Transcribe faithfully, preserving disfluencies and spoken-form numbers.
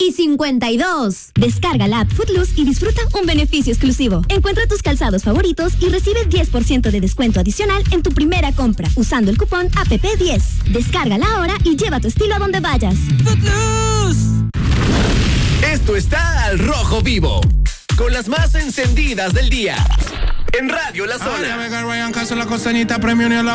y cincuenta y dos. Descarga la app Footloose y disfruta un beneficio exclusivo. Encuentra tus calzados favoritos y recibe diez por ciento de descuento adicional en tu primera compra usando el cupón A P P diez. Descárgala ahora y lleva tu estilo a donde vayas. Footloose. Esto está al rojo vivo, con las más encendidas del día. En Radio La Zona.